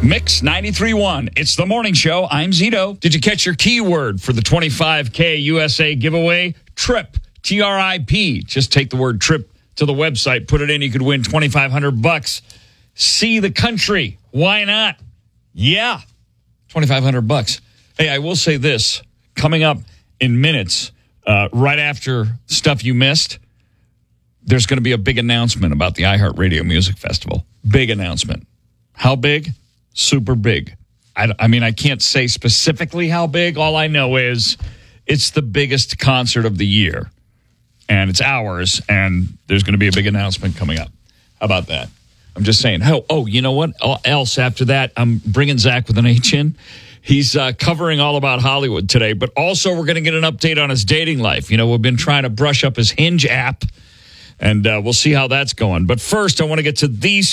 Mix 93.1. It's the morning show. I'm Zito. Did you catch your keyword for the 25K USA giveaway? TRIP. T-R-I-P. Just take the word TRIP to the website, put it in. You could win $2,500. See the country. Why not? Yeah. $2,500. Hey, I will say this. Coming up in minutes, right after stuff you missed, there's going to be a big announcement about the iHeartRadio Music Festival. Big announcement. How big? Super big. I mean, I can't say specifically how big. All I know is it's the biggest concert of the year, and it's ours, and there's going to be a big announcement coming up. How about that? I'm just saying. Oh, you know what else after that? I'm bringing Zach with an H in. He's covering all about Hollywood today, but also we're going to get an update on his dating life. You know, we've been trying to brush up his Hinge app, and we'll see how that's going. But first, I want to get to these